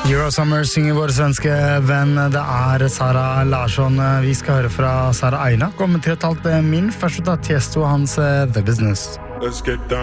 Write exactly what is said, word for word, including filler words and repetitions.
Eurosummer synger vår svenske venn. Det er Sara Larsson. Vi skal høre fra Sara Aina. Kommer til å talt min første da Tiesto hans The Business. Let's get down.